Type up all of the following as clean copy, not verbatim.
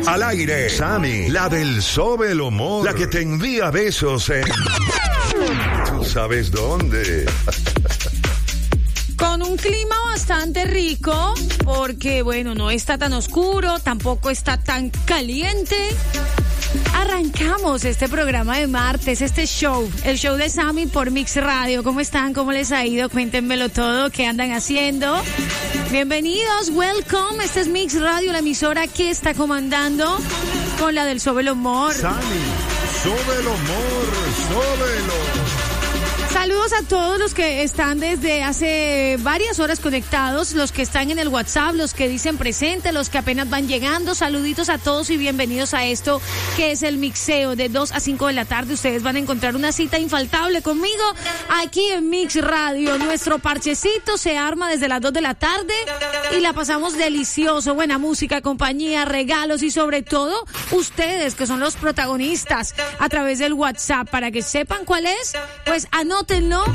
Al aire, Sammy, la del Sobe el Humor, la que te envía besos en... ¿Tú sabes dónde? Con un clima bastante rico, porque bueno, no está tan oscuro, tampoco está tan caliente. Arrancamos este programa de martes, este show, el show de Sammy por Mix Radio. ¿Cómo están? ¿Cómo les ha ido? Cuéntenmelo todo, ¿qué andan haciendo? Bienvenidos, welcome. Este es Mix Radio, la emisora que está comandando con la del Sobe el Humor. Sammy, Sobe el Humor, sóbelo. Saludos a todos los que están desde hace varias horas conectados, los que están en el WhatsApp, los que dicen presente, los que apenas van llegando. Saluditos a todos y bienvenidos a esto que es el mixeo de 2 a 5 de la tarde. Ustedes van a encontrar una cita infaltable conmigo aquí en Mix Radio. Nuestro parchecito se arma desde las 2 de la tarde y la pasamos delicioso. Buena música, compañía, regalos y sobre todo ustedes que son los protagonistas a través del WhatsApp. Para que sepan cuál es, pues anótenlo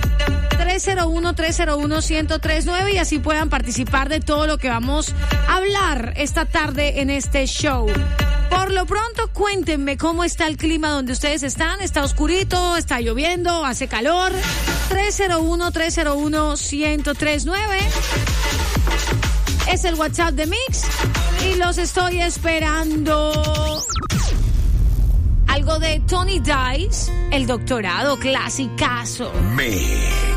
301-301-1039 y así puedan participar de todo lo que vamos a hablar esta tarde en este show. Por lo pronto, cuéntenme cómo está el clima donde ustedes están. ¿Está oscurito? ¿Está lloviendo? ¿Hace calor? 301-301-1039 es el WhatsApp de Mix y los estoy esperando. Algo de Tony Dice, El Doctorado, clasicazo. Mix.